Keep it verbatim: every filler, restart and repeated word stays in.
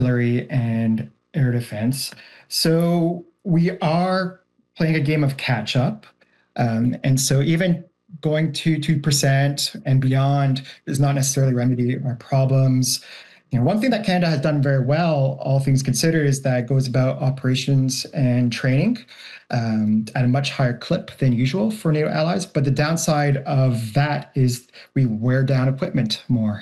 artillery and air defense. So we are playing a game of catch up. Um, and so even going to two percent and beyond does not necessarily remedy our problems. You know, one thing that Canada has done very well, all things considered, is that it goes about operations and training um, at a much higher clip than usual for NATO allies. But the downside of that is we wear down equipment more.